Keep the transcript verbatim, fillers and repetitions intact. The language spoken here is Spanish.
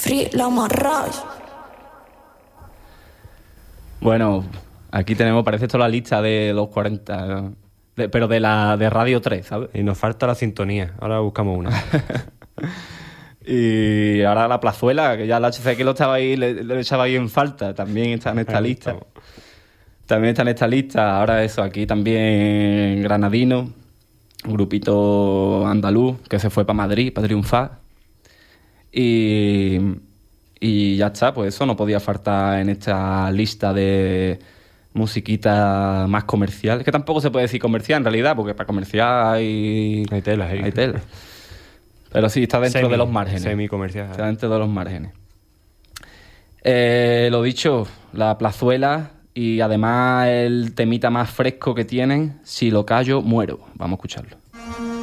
Free la marrage. Bueno, aquí tenemos, parece esto la lista de los cuarenta, de, pero de la de Radio tres, ¿sabes? Y nos falta la sintonía, ahora buscamos una. Y ahora la plazuela, que ya la H C que lo estaba ahí, le, le echaba ahí en falta, también está en esta Ahí lista. estamos. También está en esta lista. Ahora eso, aquí también Granadino, un grupito andaluz que se fue para Madrid para triunfar. Y, y ya está, pues eso no podía faltar en esta lista de musiquita más comercial. Es que tampoco se puede decir comercial en realidad, porque para comercial hay, Hay tela, hay, hay tela. Pero sí, está dentro Semi- de los márgenes. Semi-comercial. Está dentro de los márgenes. Eh, lo dicho, la plazuela y además el temita más fresco que tienen, Si lo callo, muero. Vamos a escucharlo.